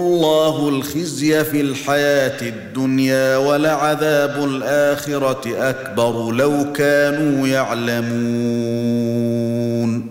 الله الخزي في الحياة الدنيا ولعذاب الآخرة أكبر لو كانوا يعلمون